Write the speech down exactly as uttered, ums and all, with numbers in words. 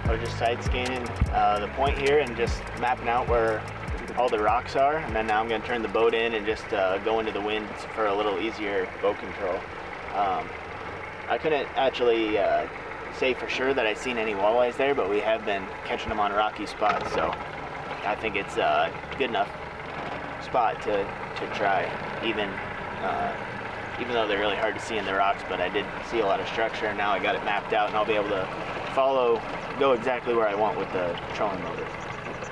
I was just side scanning uh, the point here and just mapping out where all the rocks are, and then now I'm going to turn the boat in and just uh, go into the wind for a little easier boat control. Um, I couldn't actually uh, say for sure that I've seen any walleyes there, but we have been catching them on rocky spots, so I think it's a good enough spot to, to try, even uh, even though they're really hard to see in the rocks. But I did see a lot of structure, and now I got it mapped out, and I'll be able to follow, go exactly where I want with the trolling motor.